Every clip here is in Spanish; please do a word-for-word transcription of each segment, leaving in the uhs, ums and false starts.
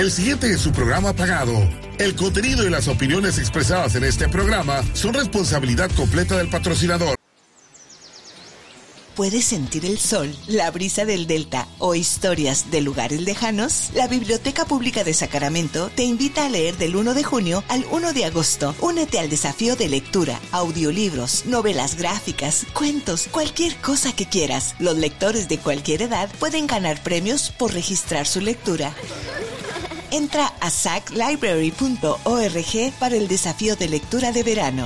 El siguiente es su programa pagado. El contenido y las opiniones expresadas en este programa son responsabilidad completa del patrocinador. ¿Puedes sentir el sol, la brisa del Delta o historias de lugares lejanos? La Biblioteca Pública de Sacramento te invita a leer del uno de junio al uno de agosto. Únete al desafío de lectura, audiolibros, novelas gráficas, cuentos, cualquier cosa que quieras. Los lectores de cualquier edad pueden ganar premios por registrar su lectura. Entra a sac library punto org para el desafío de lectura de verano.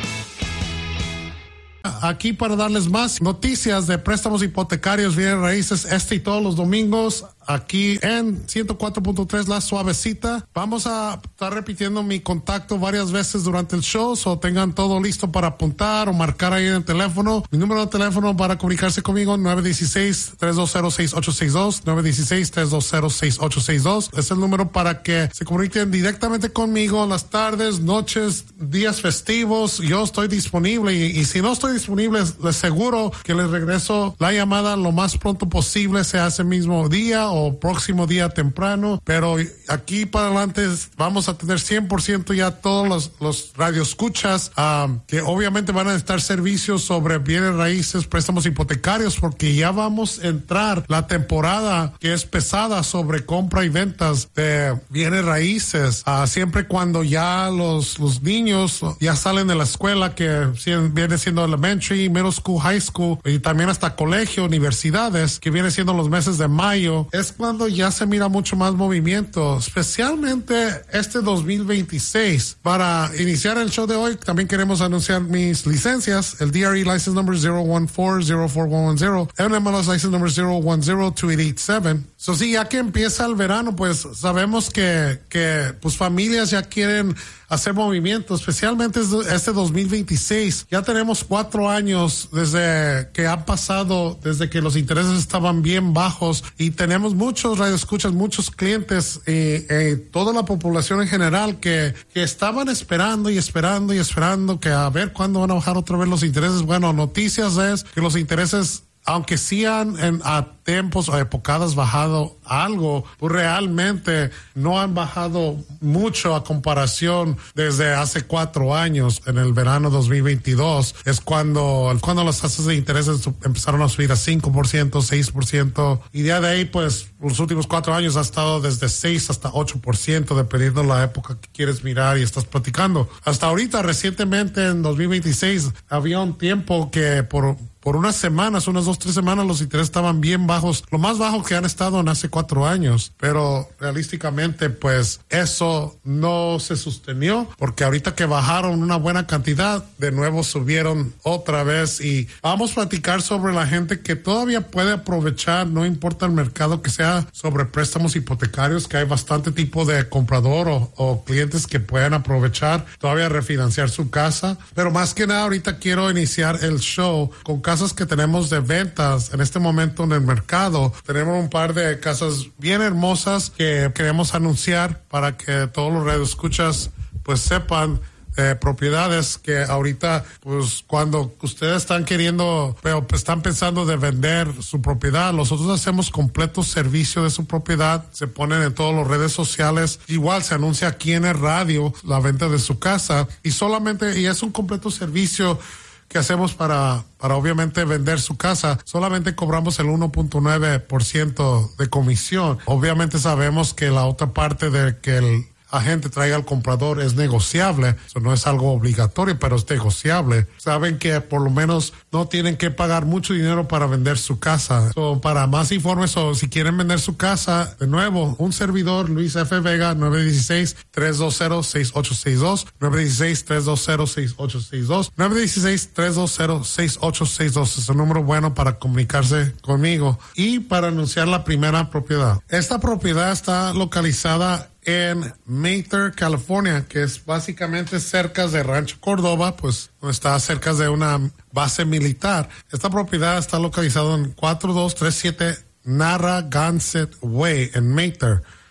Aquí para darles más noticias de préstamos hipotecarios, bienes raíces, este y todos los domingos, aquí en ciento cuatro punto tres La Suavecita. Vamos a estar repitiendo mi contacto varias veces durante el show, so tengan todo listo para apuntar o marcar ahí en el teléfono. Mi número de teléfono para comunicarse conmigo, nueve uno seis, tres dos cero, seis ocho seis dos, nueve uno seis, tres dos cero, seis ocho seis dos. Es el número para que se comuniquen directamente conmigo las tardes, noches, días festivos. Yo estoy disponible y, y si no estoy disponible, les aseguro que les regreso la llamada lo más pronto posible, sea ese mismo día o próximo día temprano, pero aquí para adelante vamos a tener cien por ciento ya todos los, los radioescuchas um, que obviamente van a necesitar servicios sobre bienes raíces, préstamos hipotecarios, porque ya vamos a entrar la temporada que es pesada sobre compra y ventas de bienes raíces, uh, siempre cuando ya los, los niños ya salen de la escuela, que viene siendo elementary, middle school, high school y también hasta colegio, universidades, que viene siendo los meses de mayo. Es cuando ya se mira mucho más movimiento, especialmente este dos mil veintiséis. Para iniciar el show de hoy, también queremos anunciar mis licencias, el D R E license number zero one four zero four one one zero, M L S license number zero one zero two eight eight seven. So sí, ya que empieza el verano, pues sabemos que, que pues familias ya quieren hacer movimiento, especialmente este dos mil veintiséis. Ya tenemos cuatro años desde que han pasado, desde que los intereses estaban bien bajos, y tenemos muchos radioescuchas, muchos clientes y, y toda la población en general que, que estaban esperando y esperando y esperando que a ver cuándo van a bajar otra vez los intereses. Bueno, noticias es que los intereses, aunque sí han en, a tiempos o epocadas bajado algo, pues realmente no han bajado mucho a comparación desde hace cuatro años. En el verano dos mil veintidós es cuando, cuando las tasas de interés empezaron a subir a cinco por ciento, seis por ciento, y de ahí pues los últimos cuatro años ha estado desde seis hasta ocho por ciento, dependiendo de la época que quieres mirar y estás platicando. Hasta ahorita, recientemente en dos mil veintiséis, había un tiempo que por Por unas semanas, unas dos, tres semanas, los intereses estaban bien bajos, lo más bajo que han estado en hace cuatro años. Pero realísticamente, pues, eso no se sostenió, porque ahorita que bajaron una buena cantidad, de nuevo subieron otra vez. Y vamos a platicar sobre la gente que todavía puede aprovechar, no importa el mercado que sea, sobre préstamos hipotecarios, que hay bastante tipo de comprador o, o clientes que pueden aprovechar, todavía refinanciar su casa. Pero más que nada, ahorita quiero iniciar el show con casas que tenemos de ventas en este momento en el mercado. Tenemos un par de casas bien hermosas que queremos anunciar para que todos los radioescuchas pues sepan. Eh, propiedades que ahorita, pues cuando ustedes están queriendo, pero están pensando de vender su propiedad, nosotros hacemos completo servicio de su propiedad, se ponen en todas las redes sociales, igual se anuncia aquí en el radio la venta de su casa, y solamente, y es un completo servicio que hacemos para, para obviamente vender su casa. Solamente cobramos el uno punto nueve por ciento de comisión. Obviamente sabemos que la otra parte de que el agente traiga al comprador es negociable, eso no es algo obligatorio, pero es negociable. Saben que por lo menos no tienen que pagar mucho dinero para vender su casa. So, para más informes o si quieren vender su casa, de nuevo, un servidor, Luis F. Vega, nueve uno seis, tres dos cero, seis ocho seis dos, nueve uno seis, tres dos cero, seis ocho seis dos, nueve uno seis, tres dos cero, seis ocho seis dos. Es un número bueno para comunicarse conmigo y para anunciar la primera propiedad. Esta propiedad está localizada en Mather, California, que es básicamente cerca de Rancho Córdoba, pues está cerca de una base militar. Esta propiedad está localizada en cuatro dos tres siete Narragansett Way en Mather.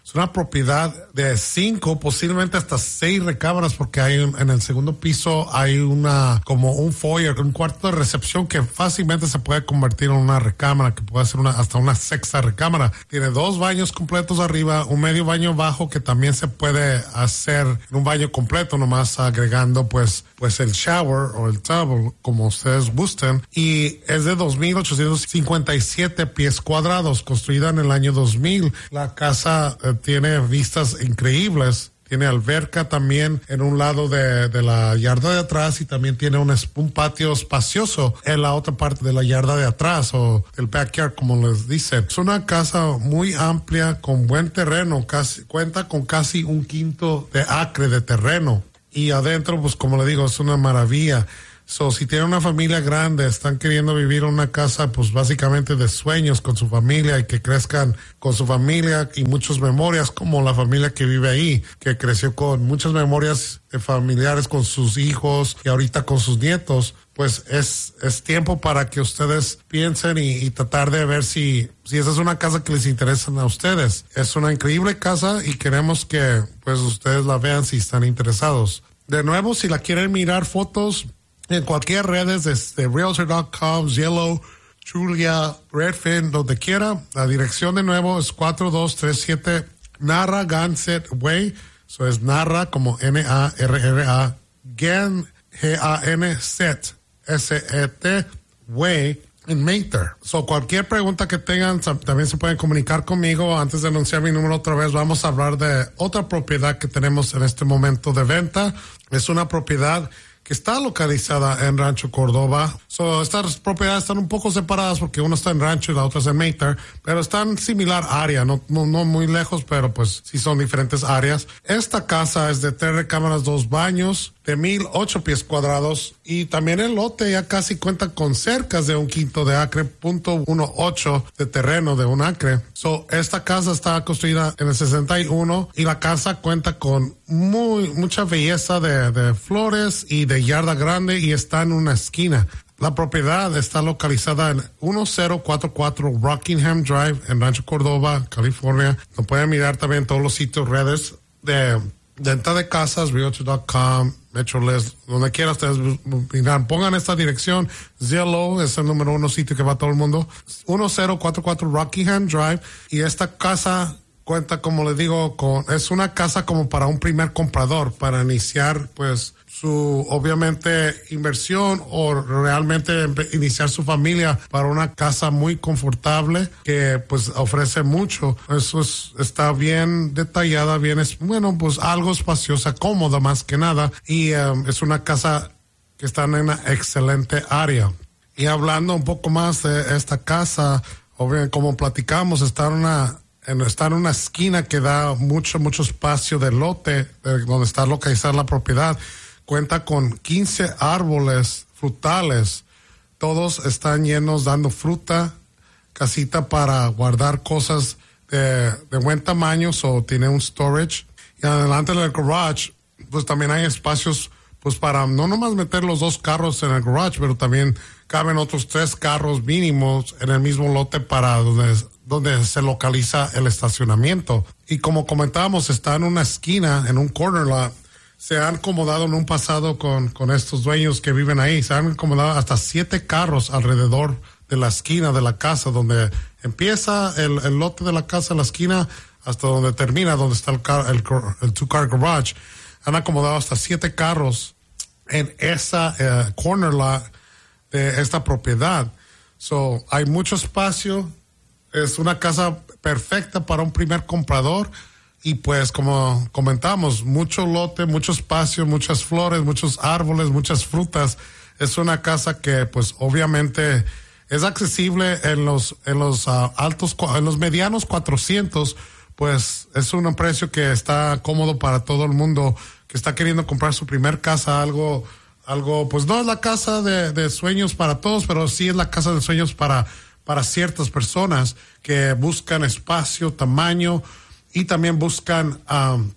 Es una propiedad de cinco, posiblemente hasta seis recámaras, porque hay un, en el segundo piso hay una, como un foyer, un cuarto de recepción que fácilmente se puede convertir en una recámara, que puede ser una, hasta una sexta recámara. Tiene dos baños completos arriba, un medio baño bajo que también se puede hacer en un baño completo, nomás agregando pues, pues el shower o el tub, como ustedes gusten. Y es de dos mil ochocientos cincuenta y siete pies cuadrados, construida en el año dos mil. La casa eh, tiene vistas increíbles. Tiene alberca también en un lado de, de la yarda de atrás y también tiene un, un patio espacioso en la otra parte de la yarda de atrás o el backyard, como les dicen. Es una casa muy amplia con buen terreno, casi, cuenta con casi un quinto de acre de terreno. Y adentro, pues como le digo, es una maravilla. So, si tienen una familia grande, están queriendo vivir en una casa, pues básicamente de sueños con su familia y que crezcan con su familia y muchas memorias, como la familia que vive ahí, que creció con muchas memorias familiares con sus hijos y ahorita con sus nietos, pues es, es tiempo para que ustedes piensen y, y tratar de ver si, si esa es una casa que les interesa a ustedes. Es una increíble casa y queremos que pues ustedes la vean si están interesados. De nuevo, si la quieren mirar fotos, en cualquier redes, desde Realtor punto com, Zillow, Julia, Redfin, donde quiera. La dirección de nuevo es cuatro dos tres siete Narragansett Way. Eso es Narra como N A R R A, Gan, G A N Set, S E T, Way, en Mather. So, cualquier pregunta que tengan, también se pueden comunicar conmigo. Antes de anunciar mi número otra vez, vamos a hablar de otra propiedad que tenemos en este momento de venta. Es una propiedad que está localizada en Rancho Córdoba. So, estas propiedades están un poco separadas porque una está en Rancho y la otra es en Mather, pero están similar área, no, no, no muy lejos, pero pues sí son diferentes áreas. Esta casa es de tres recámaras, dos baños, de mil ocho pies cuadrados, y también el lote ya casi cuenta con cerca de un quinto de acre, punto uno ocho de terreno de un acre. So, esta casa está construida en el sesenta y uno y la casa cuenta con muy mucha belleza de, de flores y de yarda grande y está en una esquina. La propiedad está localizada en diez cuarenta y cuatro Rockingham Drive en Rancho Córdoba, California. Lo pueden mirar también en todos los sitios redes de venta de casas, Realtor punto com, Metrolist, donde quiera ustedes miran. Pongan esta dirección. Zillow es el número uno sitio que va a todo el mundo. diez cuarenta y cuatro Rockingham Drive. Y esta casa cuenta, como les digo, con, es una casa como para un primer comprador, para iniciar pues su, obviamente, inversión o realmente iniciar su familia para una casa muy confortable que pues ofrece mucho. Eso es, está bien detallada, bien, es, bueno, pues algo espaciosa, cómoda más que nada, y um, es una casa que está en una excelente área. Y hablando un poco más de esta casa, obviamente, como platicamos, está en una está en una esquina que da mucho, mucho espacio del lote, eh, donde está localizada la propiedad. Cuenta con quince árboles frutales. Todos están llenos, dando fruta. Casita para guardar cosas de, de buen tamaño, so tiene un storage. Y adelante del garage, pues también hay espacios, pues para no nomás meter los dos carros en el garage, pero también caben otros tres carros mínimos en el mismo lote para donde, donde se localiza el estacionamiento. Y como comentábamos, está en una esquina, en un corner lot. Se han acomodado en un pasado con, con estos dueños que viven ahí. Se han acomodado hasta siete carros alrededor de la esquina de la casa, donde empieza el, el lote de la casa, la esquina, hasta donde termina, donde está el, car, el, el two-car garage. Han acomodado hasta siete carros en esa uh, corner lot de esta propiedad. So, hay mucho espacio. Es una casa perfecta para un primer comprador. Y pues, como comentamos, mucho lote, mucho espacio, muchas flores, muchos árboles, muchas frutas. Es una casa que, pues, obviamente es accesible en los en los uh, altos, en los medianos cuatrocientos. Pues es un precio que está cómodo para todo el mundo que está queriendo comprar su primer casa. Algo, algo, pues no es la casa de, de sueños para todos, pero sí es la casa de sueños para para ciertas personas que buscan espacio, tamaño. Y también buscan um,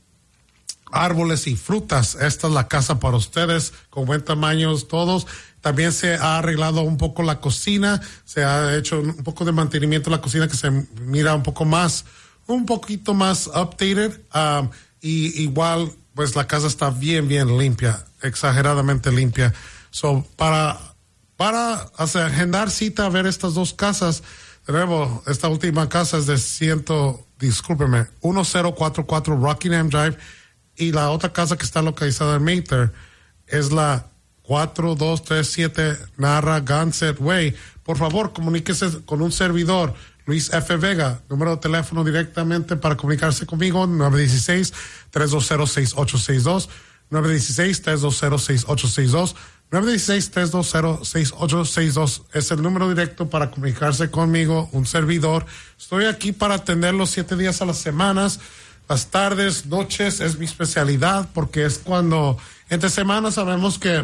árboles y frutas. Esta es la casa para ustedes, con buen tamaño todos. También se ha arreglado un poco la cocina. Se ha hecho un poco de mantenimiento en la cocina que se mira un poco más, un poquito más updated. Um, y igual, pues la casa está bien, bien limpia, exageradamente limpia. So, para, para hacer, agendar cita a ver estas dos casas, de nuevo, esta última casa es de ciento, discúlpeme, diez cuarenta y cuatro Rockingham Drive, y la otra casa que está localizada en Mather es la cuatro dos tres siete Narragansett Way. Por favor, comuníquese con un servidor, Luis F. Vega. Número de teléfono directamente para comunicarse conmigo, nueve uno seis, tres dos cero, seis ocho seis dos, nueve uno seis, tres dos cero, seis ocho seis dos, nueve uno seis, tres dos cero, seis ocho seis dos. Es el número directo para comunicarse conmigo, un servidor. Estoy aquí para atender los siete días a las semanas. Las tardes, noches es mi especialidad, porque es cuando entre semanas sabemos que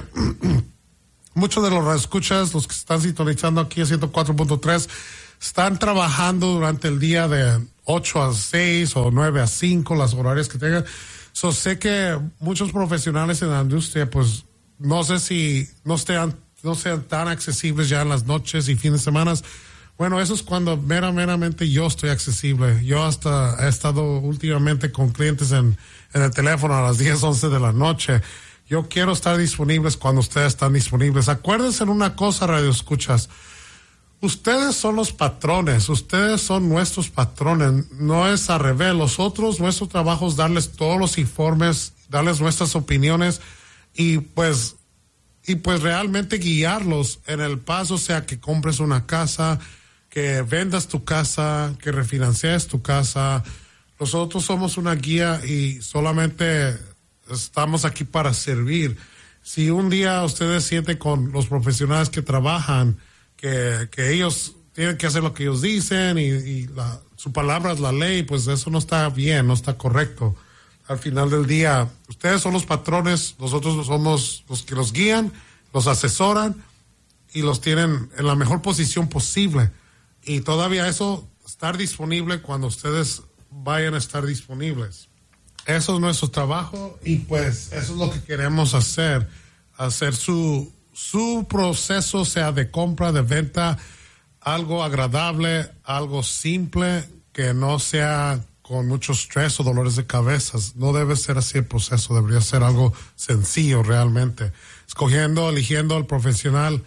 muchos de los escuchas, los que están sintonizando aquí a ciento cuatro punto tres, están trabajando durante el día de ocho a seis o nueve a cinco, las horarias que tengan. So, sé que muchos profesionales en la industria, pues, no sé si no sean, no sean tan accesibles ya en las noches y fines de semana. Bueno, eso es cuando mera, meramente yo estoy accesible. Yo hasta he estado últimamente con clientes en, en el teléfono a las diez, once de la noche. Yo quiero estar disponibles cuando ustedes están disponibles. Acuérdense en una cosa, Radio Escuchas. Ustedes son los patrones, ustedes son nuestros patrones, no es al revés. Nosotros, nuestro trabajo es darles todos los informes, darles nuestras opiniones y pues, y pues realmente guiarlos en el paso, sea que compres una casa, que vendas tu casa, que refinancies tu casa. Nosotros somos una guía y solamente estamos aquí para servir. Si un día ustedes sienten con los profesionales que trabajan que, que ellos tienen que hacer lo que ellos dicen y, y la, su palabra es la ley, pues eso no está bien, no está correcto. Al final del día, ustedes son los patrones, nosotros somos los que los guían, los asesoran y los tienen en la mejor posición posible. Y todavía eso, estar disponible cuando ustedes vayan a estar disponibles. Eso es nuestro trabajo y pues eso es lo que queremos hacer, hacer su, su proceso, sea de compra, de venta, algo agradable, algo simple, que no sea con mucho estrés o dolores de cabeza. No debe ser así el proceso, debería ser algo sencillo realmente. Escogiendo, eligiendo al profesional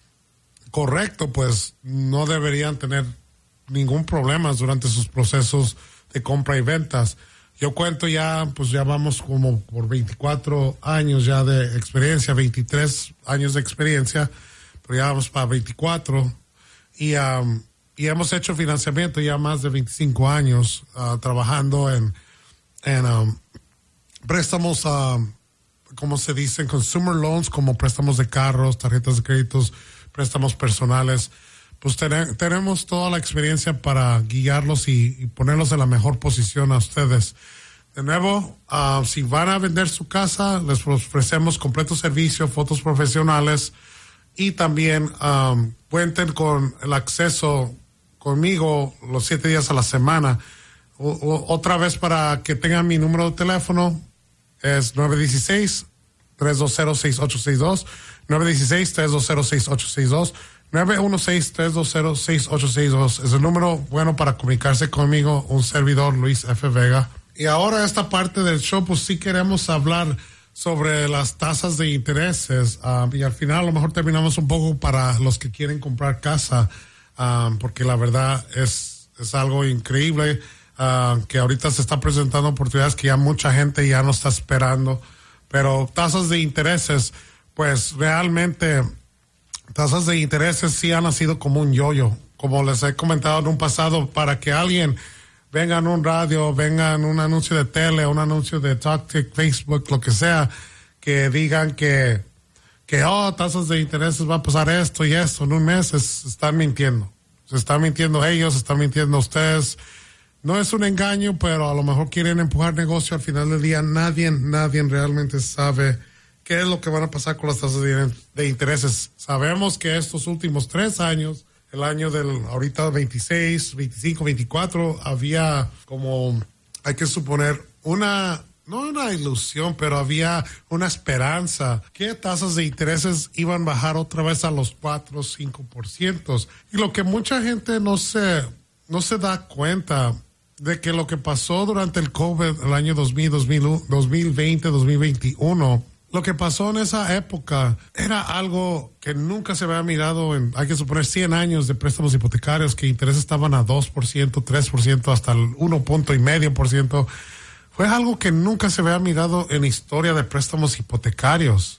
correcto, pues no deberían tener ningún problema durante sus procesos de compra y ventas. Yo cuento ya, pues ya vamos como por veinticuatro años ya de experiencia, veintitrés años de experiencia, pero ya vamos para veinticuatro y, um, y hemos hecho financiamiento ya más de veinticinco años uh, trabajando en, en um, préstamos, uh, como se dice, consumer loans, como préstamos de carros, tarjetas de créditos, préstamos personales. Pues ten, tenemos toda la experiencia para guiarlos y, y ponerlos en la mejor posición a ustedes. De nuevo, uh, si van a vender su casa, les ofrecemos completo servicio, fotos profesionales y también um, cuenten con el acceso conmigo los siete días a la semana. O, o, otra vez para que tengan mi número de teléfono es nueve uno seis, tres dos cero, seis ocho seis dos, nueve uno seis, tres dos cero, seis ocho seis dos, nueve uno seis, tres dos cero, seis ocho seis dos. Es el número bueno para comunicarse conmigo, un servidor, Luis F. Vega. Y ahora esta parte del show, pues sí queremos hablar sobre las tasas de intereses. Um, y al final a lo mejor terminamos un poco para los que quieren comprar casa, um, porque la verdad es, es algo increíble, uh, que ahorita se están presentando oportunidades que ya mucha gente ya no está esperando. Pero tasas de intereses, pues realmente tasas de intereses sí han sido como un yoyo, como les he comentado en un pasado. Para que alguien venga en un radio, venga en un anuncio de tele, un anuncio de TalkTick, Facebook, lo que sea, que digan que, que oh, tasas de intereses va a pasar esto y esto en un mes, es, están mintiendo. Se están mintiendo ellos, se están mintiendo ustedes. No es un engaño, pero a lo mejor quieren empujar negocio. Al final del día nadie, nadie realmente sabe qué es lo que van a pasar con las tasas de, de intereses. Sabemos que estos últimos tres años, el año del ahorita veintiséis, veinticinco, veinticuatro, había como, hay que suponer, una, no una ilusión, pero había una esperanza que tasas de intereses iban a bajar otra vez a los cuatro o cinco por ciento. Y lo que mucha gente no se, no se da cuenta de que lo que pasó durante el COVID, el año dos mil, dos mil, dos mil veinte, dos mil veintiuno, lo que pasó en esa época era algo que nunca se había mirado en, hay que suponer, cien años de préstamos hipotecarios, que intereses estaban a dos por ciento, tres por ciento, hasta el uno punto y medio por ciento. Fue algo que nunca se había mirado en la historia de préstamos hipotecarios.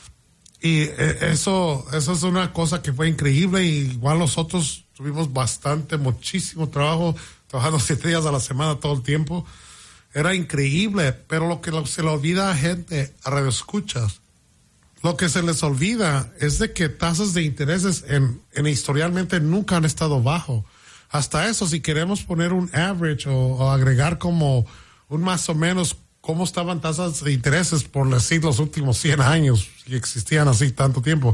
Y eh, eso, eso es una cosa que fue increíble, y igual nosotros tuvimos bastante, muchísimo trabajo, trabajando siete días a la semana todo el tiempo. Era increíble, pero lo que se le olvida a gente, a radioescuchas, lo que se les olvida es de que tasas de intereses en, en historialmente nunca han estado bajo. Hasta eso, si queremos poner un average o, o agregar como un más o menos cómo estaban tasas de intereses por decir los últimos cien años, si existían así tanto tiempo.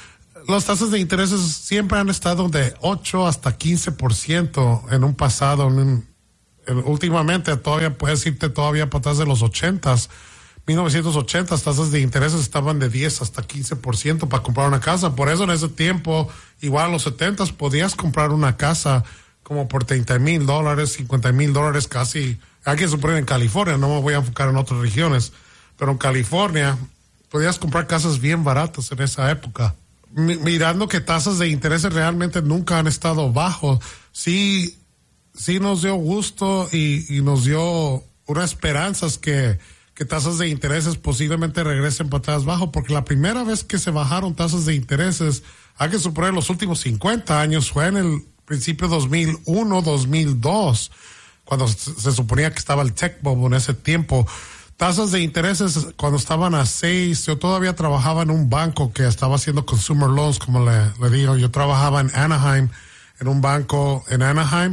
Las tasas de intereses siempre han estado de ocho hasta quince por ciento en un pasado, en un, en, últimamente todavía puedes irte todavía para atrás de los ochentas, mil novecientos ochenta, tasas de intereses estaban de diez hasta quince por ciento para comprar una casa. Por eso en ese tiempo, igual a los setentas, podías comprar una casa como por treinta mil dólares, cincuenta mil dólares casi. Hay que suponer en California, no me voy a enfocar en otras regiones, pero en California podías comprar casas bien baratas en esa época. M- mirando que tasas de intereses realmente nunca han estado bajos, sí, sí nos dio gusto y, y nos dio unas esperanzas que, que tasas de intereses posiblemente regresen para atrás bajo, porque la primera vez que se bajaron tasas de intereses, hay que suponer los últimos cincuenta años, fue en el principio dos mil uno, dos mil dos, cuando se suponía que estaba el tech bubble en ese tiempo. Tasas de intereses cuando estaban a seis, yo todavía trabajaba en un banco que estaba haciendo consumer loans, como le, le digo, yo trabajaba en Anaheim, en un banco en Anaheim,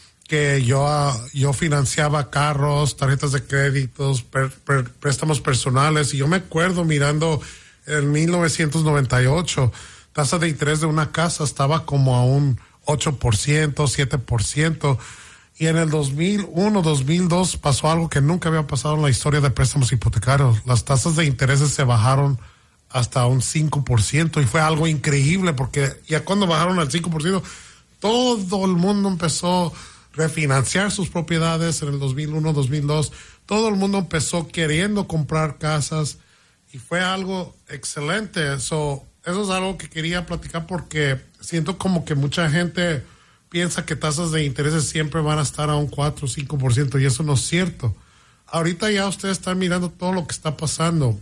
que yo, yo financiaba carros, tarjetas de créditos, per, per, préstamos personales, y yo me acuerdo mirando en mil novecientos noventa y ocho, tasa de interés de una casa estaba como a un ocho por ciento, siete por ciento, y en el dos mil uno, dos mil dos pasó algo que nunca había pasado en la historia de préstamos hipotecarios. Las tasas de intereses se bajaron hasta un cinco por ciento, y fue algo increíble, porque ya cuando bajaron al cinco por ciento, todo el mundo empezó a refinanciar sus propiedades en el dos mil uno, dos mil dos. Todo el mundo empezó queriendo comprar casas, y fue algo excelente. So, eso es algo que quería platicar, porque siento como que mucha gente piensa que tasas de intereses siempre van a estar a un cuatro o cinco por ciento, y eso no es cierto. Ahorita ya ustedes están mirando todo lo que está pasando.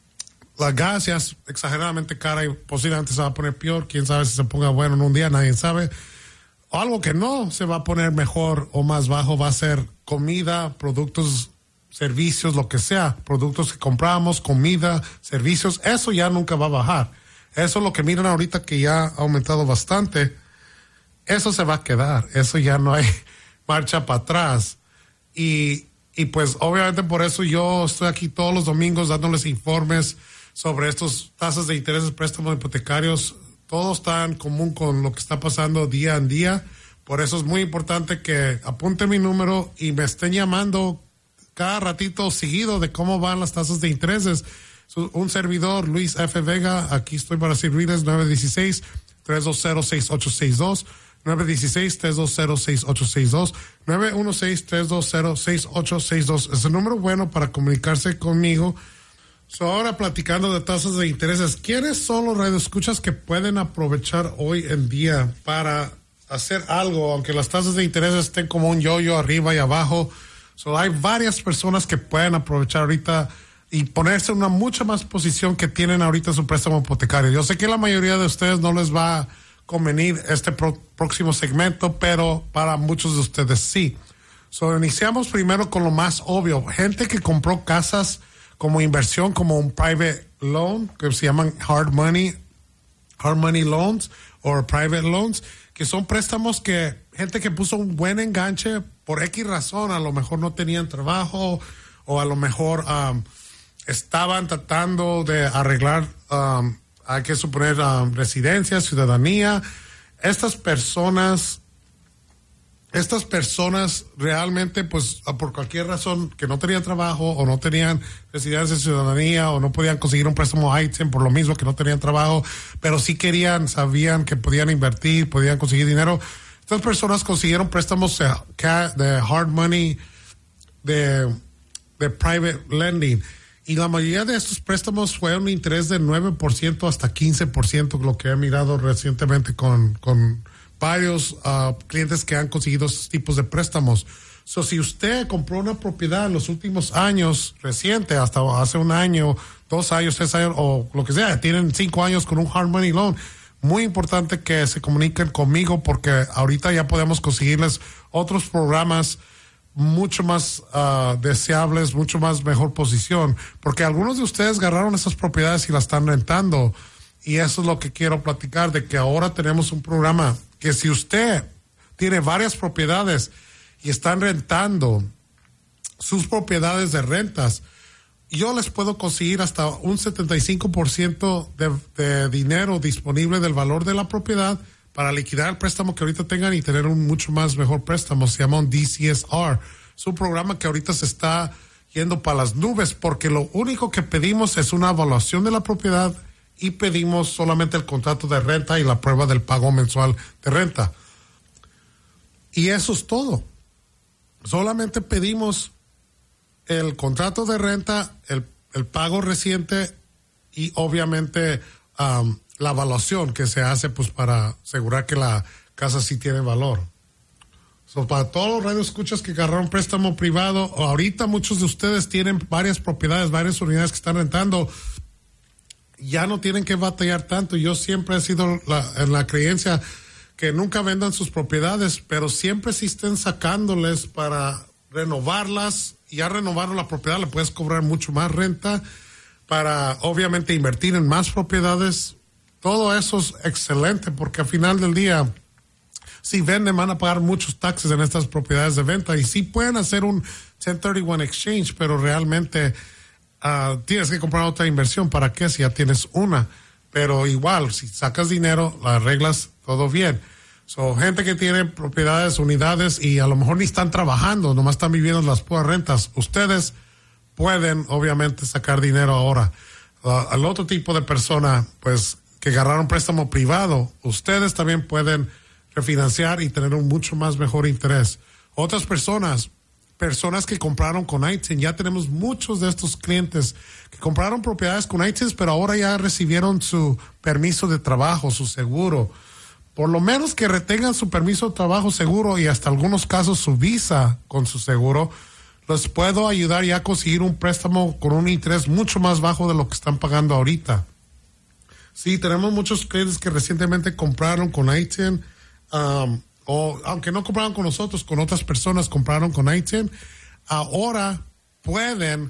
La gas ya es exageradamente cara y posiblemente se va a poner peor. Quién sabe si se ponga bueno en un día, nadie sabe. O algo que no se va a poner mejor o más bajo va a ser comida, productos, servicios, lo que sea. Productos que compramos, comida, servicios, eso ya nunca va a bajar. Eso es lo que miran ahorita, que ya ha aumentado bastante. Eso se va a quedar, eso ya no hay marcha para atrás. Y, y pues obviamente por eso yo estoy aquí todos los domingos dándoles informes sobre estos tasas de intereses, préstamos hipotecarios. Todo está en común con lo que está pasando día en día. Por eso es muy importante que apunten mi número y me estén llamando cada ratito seguido de cómo van las tasas de intereses. Un servidor, Luis F. Vega, aquí estoy para servirles. Nueve uno seis, tres dos cero, seis ocho seis dos, nueve uno seis, tres dos cero, seis ocho seis dos, nueve uno seis, tres dos cero, seis ocho seis dos. Es el número bueno para comunicarse conmigo. So, ahora platicando de tasas de intereses, ¿quiénes son los radioescuchas que pueden aprovechar hoy en día para hacer algo, aunque las tasas de intereses estén como un yo-yo arriba y abajo? So, hay varias personas que pueden aprovechar ahorita y ponerse en una mucha más posición que tienen ahorita su préstamo hipotecario. Yo sé que la mayoría de ustedes no les va a convenir este pro- próximo segmento, pero para muchos de ustedes sí. So, iniciamos primero con lo más obvio. Gente que compró casas como inversión, como un private loan, que se llaman hard money, hard money loans o private loans, que son préstamos que gente que puso un buen enganche por X razón, a lo mejor no tenían trabajo o a lo mejor um, estaban tratando de arreglar, um, hay que suponer, um, residencia, ciudadanía. Estas personas, estas personas realmente, pues, por cualquier razón, que no tenían trabajo o no tenían residencia, ciudadanía, o no podían conseguir un préstamo I T I N por lo mismo que no tenían trabajo, pero sí querían, sabían que podían invertir, podían conseguir dinero. Estas personas consiguieron préstamos de, de hard money, de, de private lending. Y la mayoría de estos préstamos fue un interés de nueve por ciento hasta quince por ciento, lo que he mirado recientemente con, con varios uh, clientes que han conseguido estos tipos de préstamos. So, si usted compró una propiedad en los últimos años, reciente, hasta hace un año, dos años, tres años, o lo que sea, tienen cinco años con un hard money loan, muy importante que se comuniquen conmigo porque ahorita ya podemos conseguirles otros programas mucho más uh, deseables, mucho más mejor posición, porque algunos de ustedes agarraron esas propiedades y las están rentando, y eso es lo que quiero platicar, de que ahora tenemos un programa que si usted tiene varias propiedades y están rentando sus propiedades de rentas, yo les puedo conseguir hasta un setenta y cinco por ciento de, de dinero disponible del valor de la propiedad para liquidar el préstamo que ahorita tengan y tener un mucho más mejor préstamo. Se llama un D C S R. Es un programa que ahorita se está yendo para las nubes porque lo único que pedimos es una evaluación de la propiedad y pedimos solamente el contrato de renta y la prueba del pago mensual de renta. Y eso es todo. Solamente pedimos el contrato de renta, el, el pago reciente y obviamente um, la evaluación que se hace pues para asegurar que la casa sí tiene valor. So, para todos los radioescuchas que agarraron préstamo privado, ahorita muchos de ustedes tienen varias propiedades, varias unidades que están rentando, ya no tienen que batallar tanto. Yo siempre he sido la, en la creencia que nunca vendan sus propiedades, pero siempre sí estén sacándoles para renovarlas. Y ya renovaron la propiedad, le puedes cobrar mucho más renta para obviamente invertir en más propiedades. Todo eso es excelente porque al final del día, si venden, van a pagar muchos taxes en estas propiedades de venta y sí pueden hacer un ten thirty-one exchange, pero realmente uh, tienes que comprar otra inversión. ¿Para qué? Si ya tienes una. Pero igual, si sacas dinero, las arreglas todo bien. So, gente que tiene propiedades, unidades y a lo mejor ni están trabajando, nomás están viviendo las puras rentas. Ustedes pueden, obviamente, sacar dinero ahora. Uh, al otro tipo de persona, pues, que agarraron préstamo privado, ustedes también pueden refinanciar y tener un mucho más mejor interés. Otras personas, personas que compraron con I T I N, ya tenemos muchos de estos clientes que compraron propiedades con I T I N, pero ahora ya recibieron su permiso de trabajo, su seguro. Por lo menos que retengan su permiso de trabajo seguro y hasta algunos casos su visa con su seguro, les puedo ayudar ya a conseguir un préstamo con un interés mucho más bajo de lo que están pagando ahorita. Sí, tenemos muchos clientes que recientemente compraron con I T I N, um, o aunque no compraron con nosotros, con otras personas compraron con I T I N, ahora pueden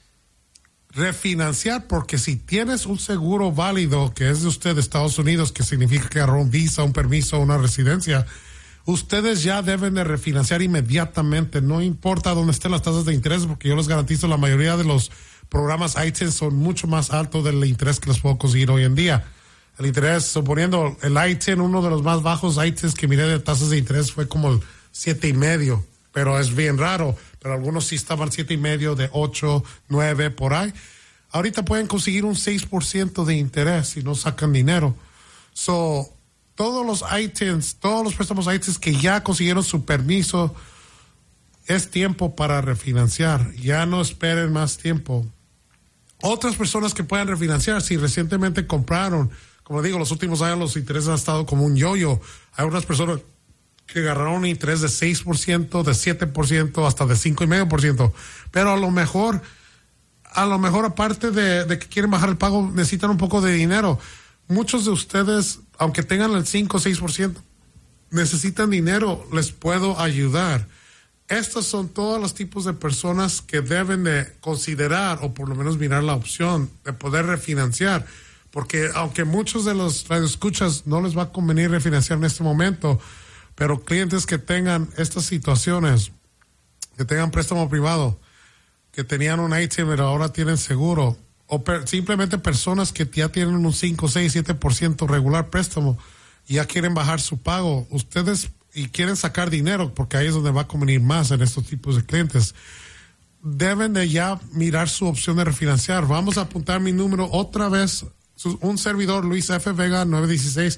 refinanciar, porque si tienes un seguro válido que es de usted de Estados Unidos, que significa que agarró un visa, un permiso, una residencia, ustedes ya deben de refinanciar inmediatamente, no importa dónde estén las tasas de interés, porque yo les garantizo la mayoría de los programas I T I N son mucho más altos del interés que les puedo conseguir hoy en día. El interés, suponiendo el I T I N, uno de los más bajos I T Ins que miré de tasas de interés fue como el siete y medio, pero es bien raro. Pero algunos sí estaban siete y medio, de ocho, nueve, por ahí. Ahorita pueden conseguir un seis por ciento de interés si no sacan dinero. So, todos los I T Ins, todos los préstamos I T Ins que ya consiguieron su permiso, es tiempo para refinanciar. Ya no esperen más tiempo. Otras personas que puedan refinanciar, si recientemente compraron, como digo, los últimos años los intereses han estado como un yo-yo. Hay unas personas que agarraron un interés de seis por ciento, de siete por ciento, hasta de cinco coma cinco por ciento. Pero a lo mejor, a lo mejor aparte de, de que quieren bajar el pago, necesitan un poco de dinero. Muchos de ustedes, aunque tengan el cinco o seis por ciento, necesitan dinero, les puedo ayudar. Estos son todos los tipos de personas que deben de considerar, o por lo menos mirar la opción de poder refinanciar. Porque aunque muchos de los radioescuchas no les va a convenir refinanciar en este momento, pero clientes que tengan estas situaciones, que tengan préstamo privado, que tenían un I T I N pero ahora tienen seguro, o per, simplemente personas que ya tienen un cinco, seis, siete por ciento regular préstamo y ya quieren bajar su pago, ustedes y quieren sacar dinero, porque ahí es donde va a convenir más en estos tipos de clientes, deben de ya mirar su opción de refinanciar. Vamos a apuntar mi número otra vez, un servidor, Luis F. Vega, nueve uno seis,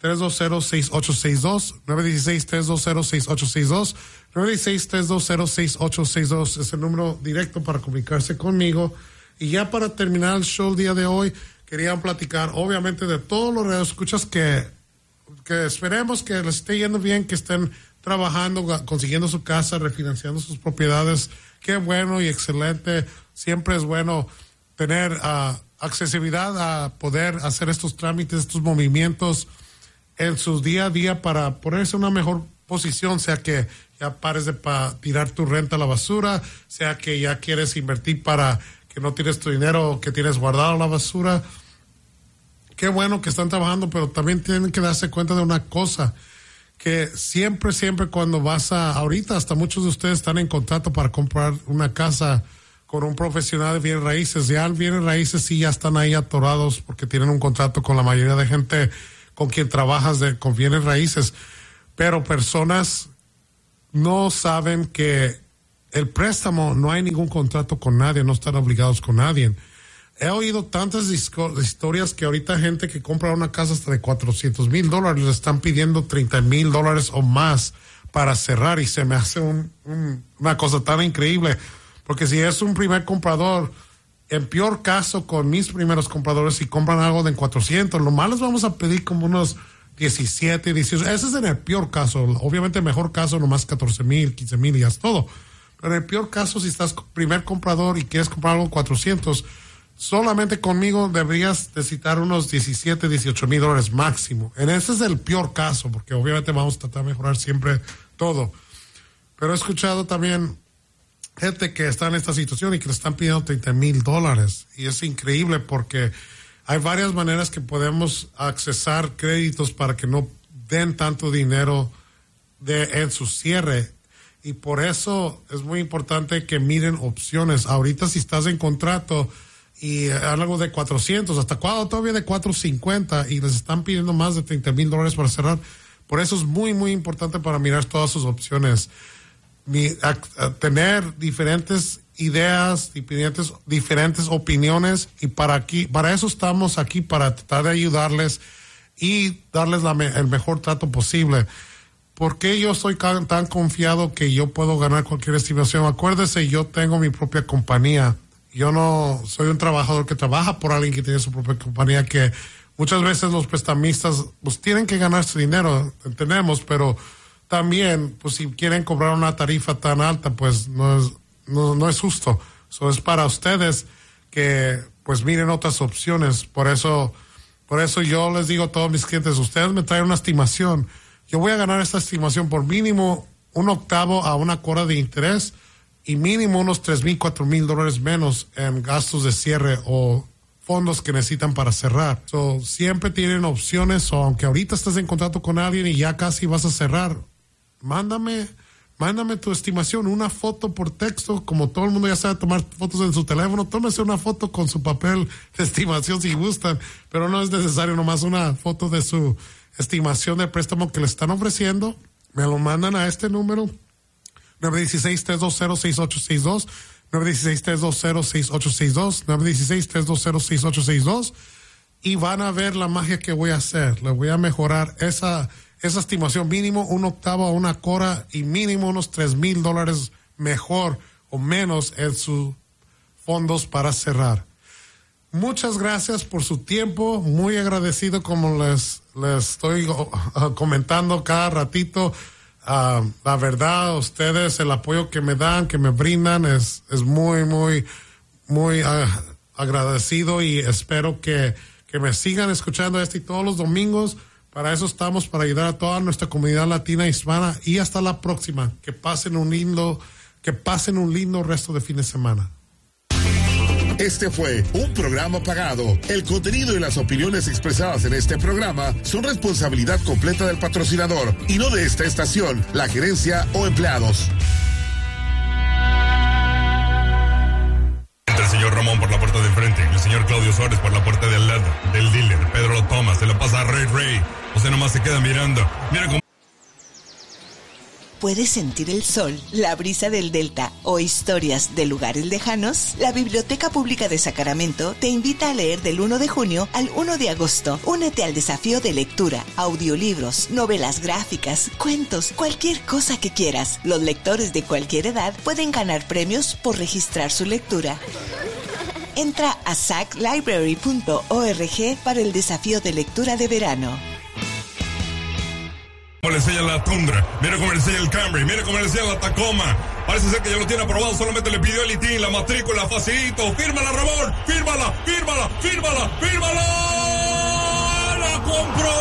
tres dos cero, seis ocho seis dos, nueve uno seis, tres dos cero, seis ocho seis dos, nueve uno seis, tres dos cero, seis ocho seis dos es el número directo para comunicarse conmigo. Y ya para terminar el show el día de hoy, quería platicar obviamente de todos los radioescuchas que, que esperemos que les esté yendo bien, que estén trabajando, consiguiendo su casa, refinanciando sus propiedades. Qué bueno y excelente. Siempre es bueno tener uh, accesibilidad a poder hacer estos trámites, estos movimientos en su día a día para ponerse en una mejor posición, sea que ya pares de pa tirar tu renta a la basura, sea que ya quieres invertir para que no tires tu dinero que tienes guardado a la basura. Qué bueno que están trabajando, pero también tienen que darse cuenta de una cosa, que siempre, siempre cuando vas a, ahorita hasta muchos de ustedes están en contrato para comprar una casa con un profesional de bienes raíces. Ya el bienes raíces sí ya están ahí atorados porque tienen un contrato con la mayoría de gente con quien trabajas de, con bienes raíces. Pero personas no saben que el préstamo, no hay ningún contrato con nadie, no están obligados con nadie. He oído tantas historias que ahorita gente que compra una casa hasta de cuatrocientos mil dólares le están pidiendo treinta mil dólares o más para cerrar, y se me hace un, un, una cosa tan increíble, porque si es un primer comprador, en peor caso con mis primeros compradores, si compran algo de cuatrocientos, lo más les vamos a pedir como unos diecisiete, dieciocho, ese es en el peor caso. Obviamente el mejor caso nomás catorce mil, quince mil y ya es todo, pero en el peor caso si estás primer comprador y quieres comprar algo cuatrocientos, solamente conmigo deberías necesitar unos diecisiete, dieciocho mil dólares máximo. En ese es el peor caso, porque obviamente vamos a tratar de mejorar siempre todo. Pero he escuchado también gente que está en esta situación y que le están pidiendo treinta mil dólares. Y es increíble porque hay varias maneras que podemos accesar créditos para que no den tanto dinero de, en su cierre. Y por eso es muy importante que miren opciones. Ahorita si estás en contrato y algo de cuatrocientos, hasta cuando todavía de cuatrocientos cincuenta y les están pidiendo más de treinta mil dólares para cerrar. Por eso es muy, muy importante para mirar todas sus opciones. Mi, a, a tener diferentes ideas, diferentes, diferentes opiniones, y para aquí, para eso estamos aquí, para tratar de ayudarles y darles la, el mejor trato posible. ¿Por qué yo soy tan, tan confiado que yo puedo ganar cualquier estimación? Acuérdese, yo tengo mi propia compañía. Yo no soy un trabajador que trabaja por alguien que tiene su propia compañía, que muchas veces los prestamistas pues tienen que ganar su dinero, entendemos, pero también pues si quieren cobrar una tarifa tan alta, pues no es, no, no es justo. Eso es para ustedes que pues miren otras opciones. Por eso, por eso yo les digo a todos mis clientes, ustedes me traen una estimación, yo voy a ganar esta estimación por mínimo un octavo a una cuota de interés, y mínimo unos tres mil, cuatro mil dólares menos en gastos de cierre o fondos que necesitan para cerrar. So, siempre tienen opciones, o aunque ahorita estés en contrato con alguien y ya casi vas a cerrar, mándame, mándame tu estimación, una foto por texto, como todo el mundo ya sabe tomar fotos en su teléfono, tómese una foto con su papel de estimación si gustan, pero no es necesario, nomás una foto de su estimación de préstamo que le están ofreciendo, me lo mandan a este número, nueve uno seis, tres dos cero, seis ocho seis dos, nueve uno seis, tres dos cero, seis ocho seis dos, nueve uno seis, tres dos cero, seis ocho seis dos, y van a ver la magia que voy a hacer. Le voy a mejorar esa, esa estimación, mínimo un octavo a una cora y mínimo unos tres mil dólares mejor o menos en sus fondos para cerrar. Muchas gracias por su tiempo, muy agradecido, como les, les estoy uh, comentando cada ratito. Uh, la verdad, ustedes, el apoyo que me dan, que me brindan, es, es muy, muy, muy uh, agradecido, y espero que, que me sigan escuchando este y todos los domingos. Para eso estamos, para ayudar a toda nuestra comunidad latina hispana, y hasta la próxima. Que pasen un lindo, que pasen un lindo resto de fin de semana. Este fue un programa pagado. El contenido y las opiniones expresadas en este programa son responsabilidad completa del patrocinador y no de esta estación, la gerencia o empleados. El señor Ramón por la puerta de enfrente, el señor Claudio Suárez por la puerta de al lado, del dealer, Pedro lo toma, se lo pasa a Rey Rey, o sea, nomás se queda mirando. Mira cómo... ¿Puedes sentir el sol, la brisa del Delta o historias de lugares lejanos? La Biblioteca Pública de Sacramento te invita a leer del uno de junio al uno de agosto. Únete al desafío de lectura, audiolibros, novelas gráficas, cuentos, cualquier cosa que quieras. Los lectores de cualquier edad pueden ganar premios por registrar su lectura. Entra a sac library punto org para el desafío de lectura de verano. Cómo le enseña la Tundra, mira cómo le enseña el Camry, mira cómo le enseña la Tacoma. Parece ser que ya lo tiene aprobado, solamente le pidió el I T I N, la matrícula, facilito. Fírmala, Ramón, fírmala, fírmala, fírmala, fírmala. ¡La compró!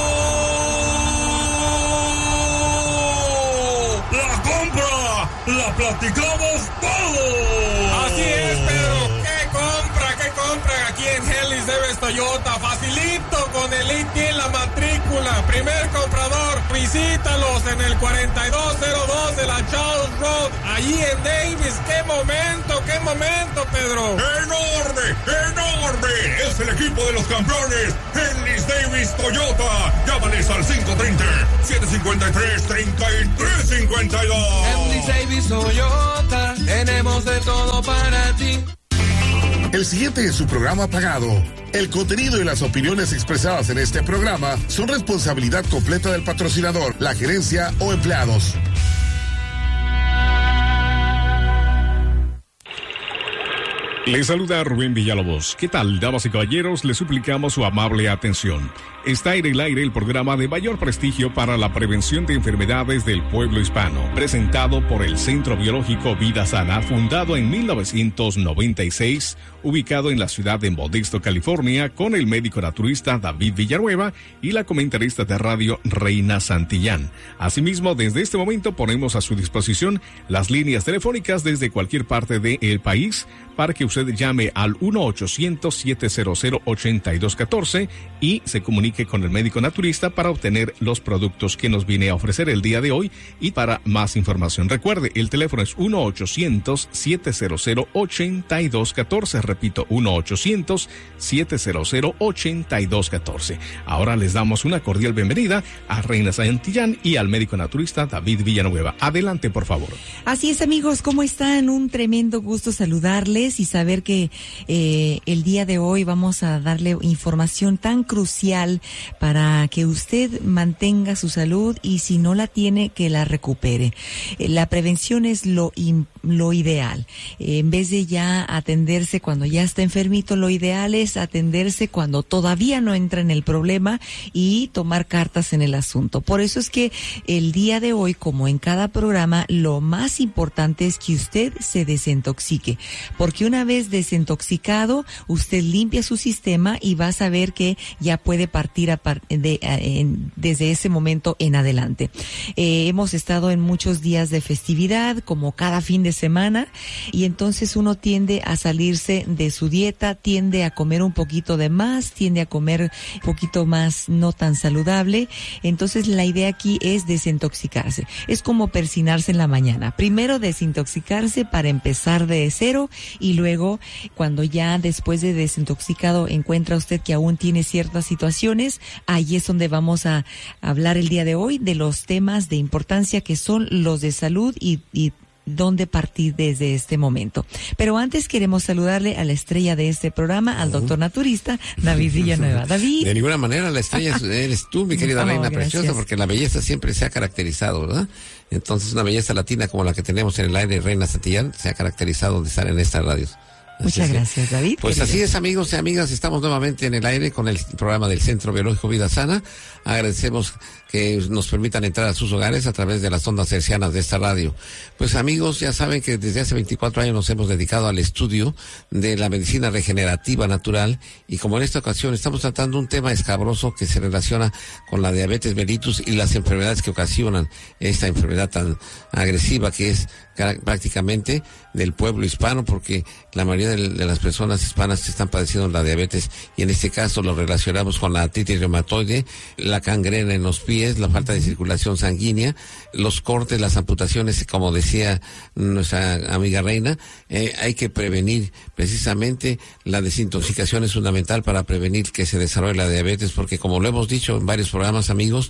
¡La compra! ¡La platicamos todo! Así es, Pedro. ¿Qué compra? ¿Qué compra? Aquí en Hellis Debes Toyota. Facilito con el I T I N, la matrícula. Primer comprador. Visítalos en el cuarenta y dos cero dos de la Charles Road, allí en Davis. ¡Qué momento, qué momento, Pedro! ¡Enorme, enorme! Es el equipo de los campeones, Hellis Davis Toyota. Llámales al cinco treinta, siete cincuenta y tres, treinta y tres cincuenta y dos. Hellis Davis Toyota, tenemos de todo para ti. El siguiente es su programa pagado. El contenido y las opiniones expresadas en este programa son responsabilidad completa del patrocinador, la gerencia o empleados. Les saluda Rubén Villalobos. ¿Qué tal, damas y caballeros? Les suplicamos su amable atención. Está en el aire el programa de mayor prestigio para la prevención de enfermedades del pueblo hispano, presentado por el Centro Biológico Vida Sana, fundado en mil novecientos noventa y seis, ubicado en la ciudad de Modesto, California, con el médico naturista David Villanueva y la comentarista de radio Reina Santillán. Asimismo, desde este momento ponemos a su disposición las líneas telefónicas desde cualquier parte del país para que usted llame al uno ochocientos, siete cero cero, ocho dos uno cuatro y se comunique con el médico naturista para obtener los productos que nos viene a ofrecer el día de hoy. Y para más información, recuerde, el teléfono es uno ochocientos, siete cero cero, ocho dos uno cuatro. Repito, uno ochocientos, siete cero cero, ocho dos uno cuatro. Ahora les damos una cordial bienvenida a Reina Santillán y al médico naturista David Villanueva. Adelante, por favor. Así es, amigos, ¿cómo están? Un tremendo gusto saludarles y saber que eh, el día de hoy vamos a darle información tan crucial para que usted mantenga su salud y si no la tiene, que la recupere. Eh, la prevención es lo, in, lo ideal. Eh, en vez de ya atenderse cuando ya está enfermito, lo ideal es atenderse cuando todavía no entra en el problema y tomar cartas en el asunto. Por eso es que el día de hoy, como en cada programa, lo más importante es que usted se desintoxique, porque una vez desintoxicado, usted limpia su sistema y va a saber que ya puede partir a par de, a, en, desde ese momento en adelante. Eh, hemos estado en muchos días de festividad, como cada fin de semana, y entonces uno tiende a salirse de su dieta, tiende a comer un poquito de más, tiende a comer un poquito más no tan saludable. Entonces la idea aquí es desintoxicarse. Es como persinarse en la mañana. Primero desintoxicarse para empezar de cero y luego cuando ya después de desintoxicado encuentra usted que aún tiene ciertas situaciones, ahí es donde vamos a hablar el día de hoy de los temas de importancia que son los de salud y, y dónde partir desde este momento. Pero antes queremos saludarle a la estrella de este programa, al doctor naturista, David Villanueva. David. De ninguna manera la estrella eres tú, mi querida oh, reina gracias. Preciosa, porque la belleza siempre se ha caracterizado, ¿verdad? Entonces una belleza latina como la que tenemos en el aire, Reina Santillán, se ha caracterizado de estar en estas radios. Muchas así gracias, David. Pues querido. Así es, amigos y amigas, estamos nuevamente en el aire con el programa del Centro Biológico Vida Sana. Agradecemos que nos permitan entrar a sus hogares a través de las ondas hercianas de esta radio. Pues amigos, ya saben que desde hace veinticuatro años nos hemos dedicado al estudio de la medicina regenerativa natural y como en esta ocasión estamos tratando un tema escabroso que se relaciona con la diabetes mellitus y las enfermedades que ocasionan esta enfermedad tan agresiva que es prácticamente del pueblo hispano, porque la mayoría de, de las personas hispanas están padeciendo la diabetes y en este caso lo relacionamos con la artritis reumatoide, la gangrena en los pies, la falta de circulación sanguínea, los cortes, las amputaciones, como decía nuestra amiga Reina. Eh, hay que prevenir precisamente la desintoxicación, es fundamental para prevenir que se desarrolle la diabetes, porque como lo hemos dicho en varios programas, amigos,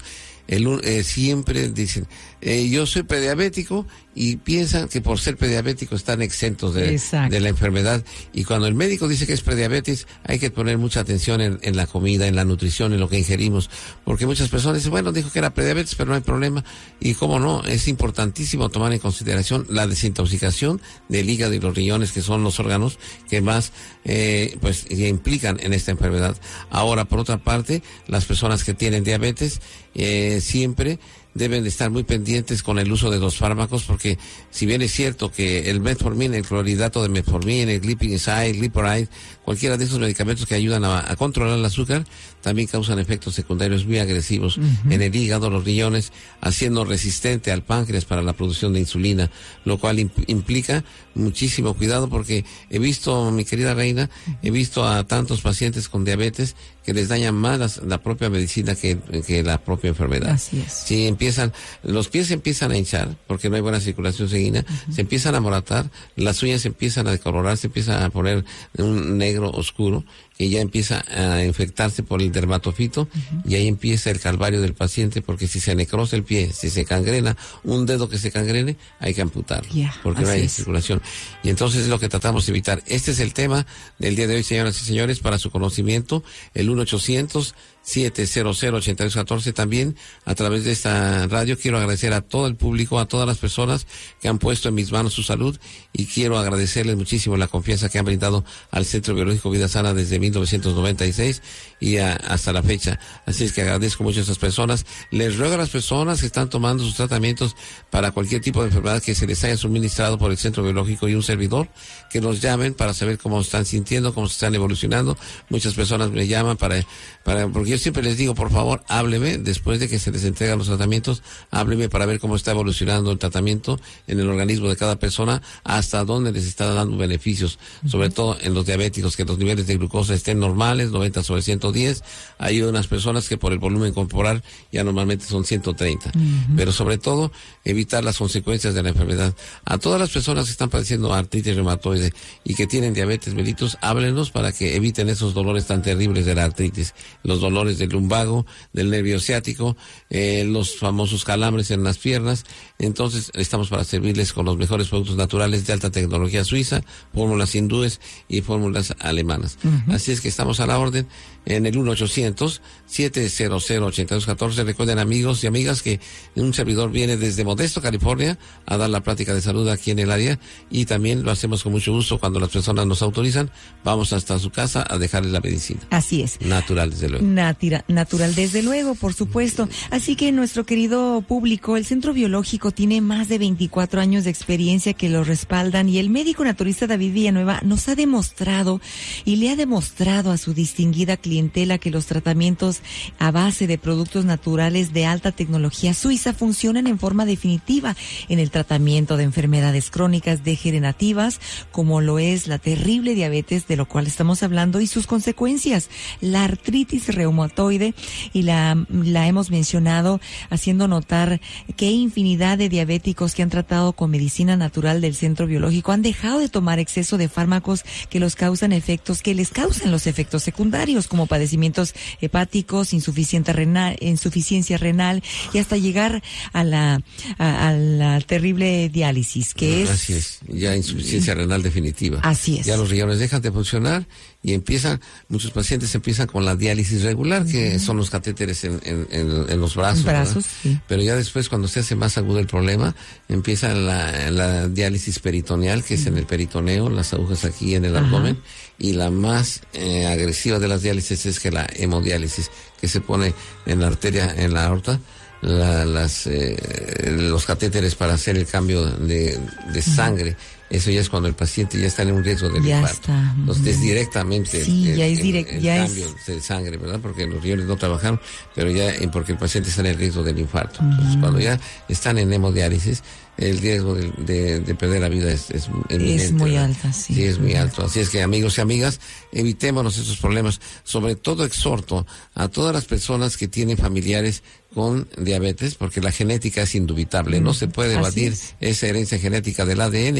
El, eh, siempre dicen, eh, yo soy prediabético, y piensan que por ser prediabético están exentos de, de la enfermedad. Y cuando el médico dice que es prediabetes, hay que poner mucha atención en, en la comida, en la nutrición, en lo que ingerimos. Porque muchas personas dicen, bueno, dijo que era prediabetes, pero no hay problema. Y cómo no, es importantísimo tomar en consideración la desintoxicación del hígado y los riñones, que son los órganos que más eh, pues que implican en esta enfermedad. Ahora, por otra parte, las personas que tienen diabetes eh, siempre deben de estar muy pendientes con el uso de los fármacos, porque si bien es cierto que el metformin, el clorhidrato de metformin, el glipizide, el Liporide, cualquiera de esos medicamentos que ayudan a, a controlar el azúcar, también causan efectos secundarios muy agresivos uh-huh. en el hígado, los riñones, haciendo resistente al páncreas para la producción de insulina, lo cual imp- implica muchísimo cuidado, porque he visto, mi querida reina, he visto a tantos pacientes con diabetes que les daña más la, la propia medicina que, que la propia enfermedad. Así es. Sí, empiezan, los pies se empiezan a hinchar porque no hay buena circulación sanguínea, uh-huh. se empiezan a moratar, las uñas se empiezan a decolorar, se empiezan a poner un negro oscuro, que ya empieza a infectarse por el dermatofito, uh-huh. y ahí empieza el calvario del paciente, porque si se necrosa el pie, si se cangrena, un dedo que se cangrene, hay que amputarlo, yeah, porque no hay es. circulación. Y entonces es lo que tratamos de evitar. Este es el tema del día de hoy, señoras y señores, para su conocimiento, el uno ochocientos siete cero cero ocho dos uno cuatro. También a través de esta radio quiero agradecer a todo el público, a todas las personas que han puesto en mis manos su salud, y quiero agradecerles muchísimo la confianza que han brindado al Centro Biológico Vida Sana desde mil novecientos noventa y seis y a, hasta la fecha. Así es que agradezco mucho a estas personas. Les ruego a las personas que están tomando sus tratamientos para cualquier tipo de enfermedad que se les haya suministrado por el Centro Biológico y un servidor, que nos llamen para saber cómo están sintiendo, cómo se están evolucionando. Muchas personas me llaman para, para, porque yo siempre les digo, por favor, hábleme después de que se les entregan los tratamientos, hábleme para ver cómo está evolucionando el tratamiento en el organismo de cada persona, hasta dónde les está dando beneficios, sobre todo en los diabéticos, que los niveles de glucosa estén normales, noventa sobre ciento diez. Hay unas personas que por el volumen corporal ya normalmente son ciento treinta. Uh-huh. Pero sobre todo, evitar las consecuencias de la enfermedad. A todas las personas que están padeciendo artritis reumatoide y que tienen diabetes mellitus, háblenos para que eviten esos dolores tan terribles de la artritis, los dolores del lumbago, del nervio ciático, eh, los famosos calambres en las piernas. Entonces estamos para servirles con los mejores productos naturales de alta tecnología suiza, fórmulas hindúes y fórmulas alemanas. Uh-huh. Así es que estamos a la orden en el uno ochocientos siete cero cero ocho dos uno cuatro. Recuerden, amigos y amigas, que un servidor viene desde Modesto, California, a dar la plática de salud aquí en el área, y también lo hacemos con mucho gusto cuando las personas nos autorizan. Vamos hasta su casa a dejarles la medicina. Así es. Natural, desde luego. Natira, natural, desde luego, por supuesto. Así que nuestro querido público, el Centro Biológico tiene más de veinticuatro años de experiencia que lo respaldan, y el médico naturista David Villanueva nos ha demostrado y le ha demostrado a su distinguida clientela que los tratamientos a base de productos naturales de alta tecnología suiza funcionan en forma definitiva en el tratamiento de enfermedades crónicas degenerativas, como lo es la terrible diabetes, de lo cual estamos hablando, y sus consecuencias, la artritis reumatoide, y la, la hemos mencionado haciendo notar que infinidad de diabéticos que han tratado con medicina natural del Centro Biológico han dejado de tomar exceso de fármacos que los causan efectos, que les causan los efectos secundarios, como padecimientos hepáticos, insuficiencia renal, insuficiencia renal, y hasta llegar a la, a, a la terrible diálisis, que es... Así es, ya insuficiencia renal definitiva. Así es. Ya los riñones dejan de funcionar y empiezan, muchos pacientes empiezan con la diálisis regular, que uh-huh. son los catéteres en, en, en, en los brazos. Brazos, sí. Pero ya después, cuando se hace más agudo el problema, empieza la, la diálisis peritoneal, que uh-huh. es en el peritoneo, las agujas aquí en el uh-huh. abdomen, y la más eh, agresiva de las diálisis es que la hemodiálisis, que se pone en la arteria, en la aorta, la, las, eh, los catéteres para hacer el cambio de, de sangre. Uh-huh. Eso ya es cuando el paciente ya está en un riesgo de ya infarto. Está. Entonces es directamente sí, el, ya es el, direct, el ya cambio es... de sangre, ¿verdad? Porque los riñones no trabajaron, pero ya porque el paciente está en el riesgo del infarto. Entonces, uh-huh. cuando ya están en hemodiálisis, el riesgo de, de, de perder la vida es, es eminente. Es muy ¿verdad? alta, sí. Sí, es muy alto. Así es que, amigos y amigas, evitémonos esos problemas. Sobre todo exhorto a todas las personas que tienen familiares con diabetes, porque la genética es indubitable. Mm, no se puede evadir esa herencia genética del A D N. Ya lo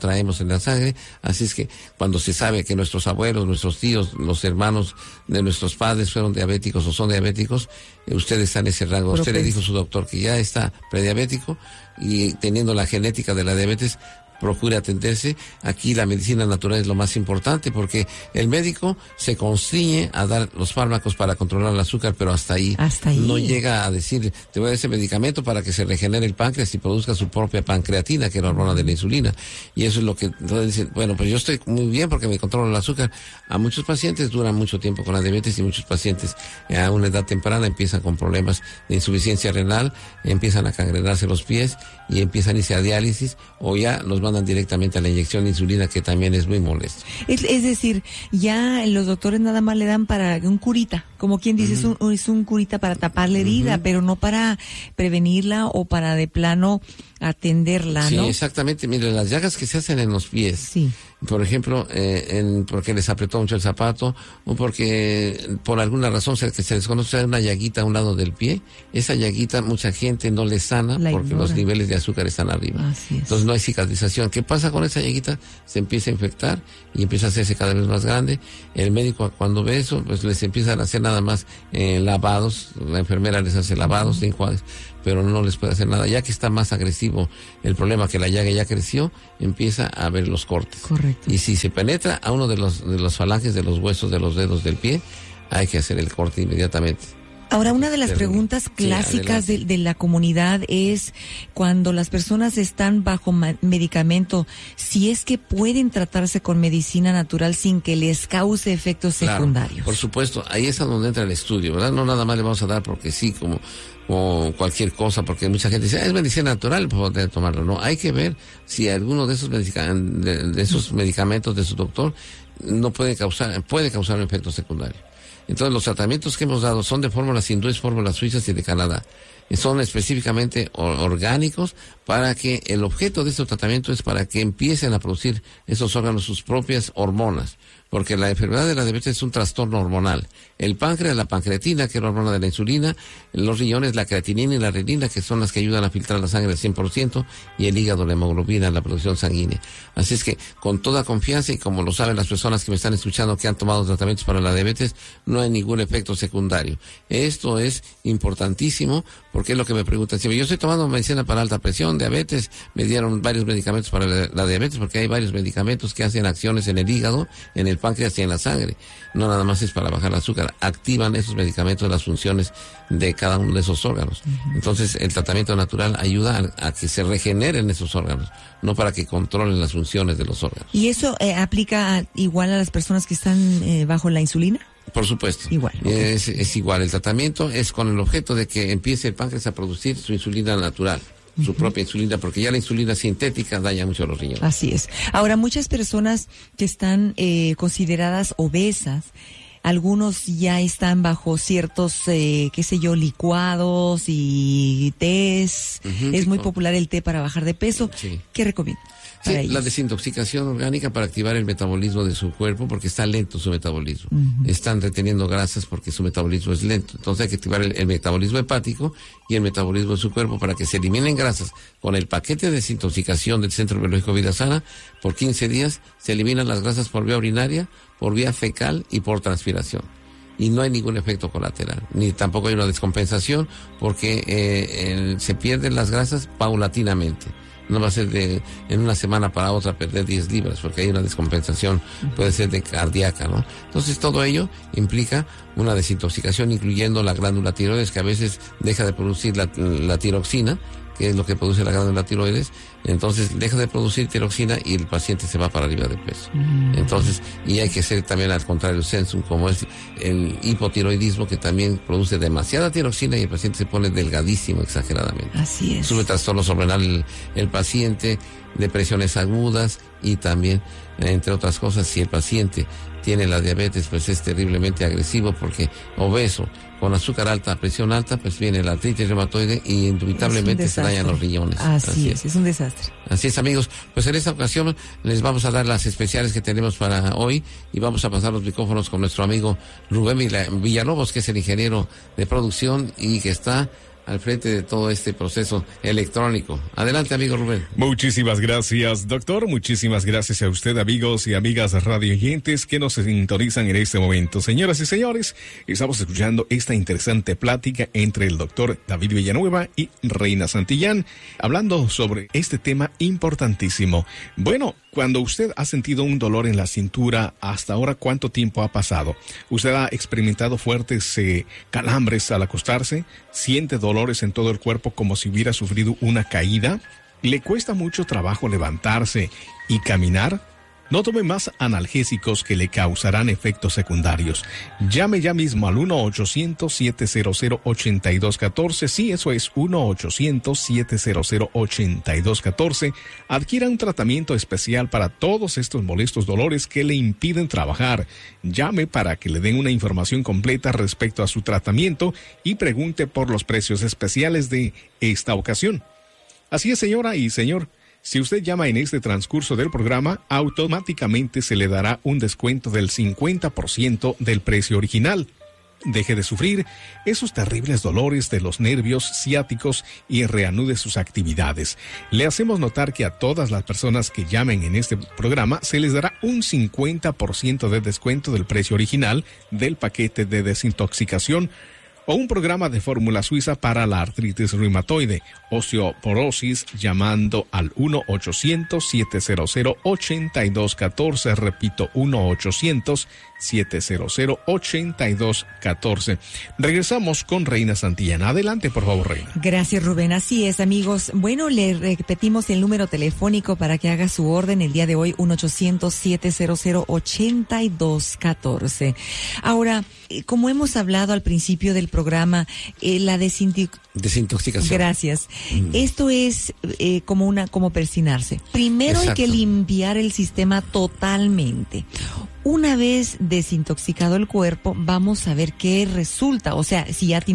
traemos en la sangre, así es que cuando se sabe que nuestros abuelos, nuestros tíos, los hermanos de nuestros padres fueron diabéticos o son diabéticos, eh, usted está en ese rango. Usted le dijo a su doctor que ya está prediabético y teniendo la genética de la diabetes, procure atenderse. Aquí la medicina natural es lo más importante porque el médico se constriñe a dar los fármacos para controlar el azúcar, pero hasta ahí, hasta ahí. No llega a decir, te voy a dar ese medicamento para que se regenere el páncreas y produzca su propia pancreatina, que es la hormona de la insulina. Y eso es lo que entonces dicen, bueno, pues yo estoy muy bien porque me controlo el azúcar. A muchos pacientes duran mucho tiempo con la diabetes y muchos pacientes a una edad temprana empiezan con problemas de insuficiencia renal, empiezan a cangrenarse los pies y empiezan a irse a diálisis o ya los mandan directamente a la inyección de insulina, que también es muy molesto. Es, es decir, ya los doctores nada más le dan para un curita, como quien dice, uh-huh. es, un, es un curita para tapar la herida, uh-huh. pero no para prevenirla o para de plano atenderla, sí, ¿no? Sí, exactamente. Mire, las llagas que se hacen en los pies, sí. por ejemplo, eh, en, porque les apretó mucho el zapato o porque por alguna razón se, que se desconoce una llaguita a un lado del pie, esa llaguita mucha gente no le sana la porque ignora. Los niveles de azúcar están arriba. Así es. Entonces no hay cicatrización. ¿Qué pasa con esa llaguita? Se empieza a infectar y empieza a hacerse cada vez más grande. El médico cuando ve eso, pues les empiezan a hacer nada más eh, lavados, la enfermera les hace lavados, uh-huh. enjuagues, pero no les puede hacer nada. Ya que está más agresivo el problema, que la llaga ya creció, empieza a ver los cortes. Correcto. Y si se penetra a uno de los de los falanges de los huesos de los dedos del pie, hay que hacer el corte inmediatamente. Ahora, una de las Pero, preguntas clásicas sí, de, de la comunidad es cuando las personas están bajo ma- medicamento, si es que pueden tratarse con medicina natural sin que les cause efectos claro, secundarios. Por supuesto, ahí es a donde entra el estudio, ¿verdad? No nada más le vamos a dar porque sí, como, como cualquier cosa, porque mucha gente dice, ah, es medicina natural, pues poder tomarlo. No, hay que ver si alguno de esos, medica- de, de esos medicamentos de su doctor no puede causar, puede causar un efecto secundario. Entonces los tratamientos que hemos dado son de fórmulas hindúes, fórmulas suizas y de Canadá. Y son específicamente or- orgánicos para que el objeto de este tratamiento es para que empiecen a producir esos órganos sus propias hormonas. Porque la enfermedad de la diabetes es un trastorno hormonal. El páncreas, la pancreatina, que es la hormona de la insulina, los riñones, la creatinina y la renina, que son las que ayudan a filtrar la sangre al cien por ciento, y el hígado, la hemoglobina, la producción sanguínea. Así es que, con toda confianza, y como lo saben las personas que me están escuchando que han tomado tratamientos para la diabetes, no hay ningún efecto secundario. Esto es importantísimo, porque es lo que me preguntan. Si yo estoy tomando medicina para alta presión, diabetes, me dieron varios medicamentos para la, la diabetes, porque hay varios medicamentos que hacen acciones en el hígado, en el páncreas y en la sangre. No nada más es para bajar el azúcar, activan esos medicamentos las funciones de cada uno de esos órganos. Uh-huh. Entonces el tratamiento natural ayuda a, a que se regeneren esos órganos, no para que controlen las funciones de los órganos. ¿Y eso eh, aplica a, igual a las personas que están eh, bajo la insulina? Por supuesto. Igual. Okay. Es, es igual. El tratamiento es con el objeto de que empiece el páncreas a producir su insulina natural. Su uh-huh. propia insulina, porque ya la insulina sintética daña mucho a los riñones. Así es. Ahora, muchas personas que están eh, consideradas obesas, algunos ya están bajo ciertos, eh, qué sé yo, licuados y tés. Uh-huh, es sí, muy popular el té para bajar de peso. Sí. ¿Qué recomiendo? Sí, la desintoxicación orgánica para activar el metabolismo de su cuerpo, porque está lento su metabolismo. Uh-huh. Están reteniendo grasas porque su metabolismo es lento. Entonces hay que activar el, el metabolismo hepático y el metabolismo de su cuerpo para que se eliminen grasas. Con el paquete de desintoxicación del Centro Biológico Vida Sana, por quince días se eliminan las grasas por vía urinaria, por vía fecal y por transpiración. Y no hay ningún efecto colateral, ni tampoco hay una descompensación, porque eh, el, se pierden las grasas paulatinamente. No va a ser de en una semana para otra perder diez libras, porque hay una descompensación, puede ser de cardíaca, ¿no? Entonces todo ello implica una desintoxicación, incluyendo la glándula tiroides, que a veces deja de producir la, la tiroxina, que es lo que produce la glándula tiroides. Entonces deja de producir tiroxina y el paciente se va para arriba de peso. Mm. Entonces, y hay que hacer también al contrario el sensum, como es el hipotiroidismo, que también produce demasiada tiroxina y el paciente se pone delgadísimo exageradamente. Así es. Sube trastorno renal el, el paciente, depresiones agudas y también, entre otras cosas, si el paciente tiene la diabetes, pues es terriblemente agresivo, porque obeso, con azúcar alta, presión alta, pues viene la artritis reumatoide y indubitablemente se dañan los riñones. Así, Así es, es, es un desastre. Así es, amigos. Pues en esta ocasión les vamos a dar las especiales que tenemos para hoy y vamos a pasar los micrófonos con nuestro amigo Rubén Villalobos, que es el ingeniero de producción y que está al frente de todo este proceso electrónico. Adelante, amigo Rubén. Muchísimas gracias, doctor. Muchísimas gracias a usted, amigos y amigas radio oyentes que nos sintonizan en este momento. Señoras y señores, estamos escuchando esta interesante plática entre el doctor David Villanueva y Reina Santillán, hablando sobre este tema importantísimo. Bueno, cuando usted ha sentido un dolor en la cintura, hasta ahora, ¿cuánto tiempo ha pasado? ¿Usted ha experimentado fuertes eh, calambres al acostarse? ¿Siente dolores en todo el cuerpo como si hubiera sufrido una caída? ¿Le cuesta mucho trabajo levantarse y caminar? No tome más analgésicos que le causarán efectos secundarios. Llame ya mismo al uno ochocientos, siete cero cero, ocho dos uno cuatro. Sí, eso es uno ochocientos, siete cero cero, ocho dos uno cuatro. Adquiera un tratamiento especial para todos estos molestos dolores que le impiden trabajar. Llame para que le den una información completa respecto a su tratamiento y pregunte por los precios especiales de esta ocasión. Así es, señora y señor. Si usted llama en este transcurso del programa, automáticamente se le dará un descuento del cincuenta por ciento del precio original. Deje de sufrir esos terribles dolores de los nervios ciáticos y reanude sus actividades. Le hacemos notar que a todas las personas que llamen en este programa se les dará un cincuenta por ciento de descuento del precio original del paquete de desintoxicación o un programa de fórmula suiza para la artritis reumatoide, osteoporosis, llamando al uno ochocientos, siete cero cero, ocho dos uno cuatro. Repito, uno ochocientos, siete cero cero, ocho dos uno cuatro. Regresamos con Reina Santillán. Adelante, por favor, Reina. Gracias, Rubén. Así es, amigos. Bueno, le repetimos el número telefónico para que haga su orden el día de hoy, uno ochocientos, siete cero cero, ocho dos uno cuatro. Ahora, como hemos hablado al principio del programa, eh, la desinti- desintoxicación. Gracias. Mm. Esto es eh, como una como persinarse. Primero Exacto. Hay que limpiar el sistema totalmente. Una vez desintoxicado el cuerpo, vamos a ver qué resulta. O sea, si ya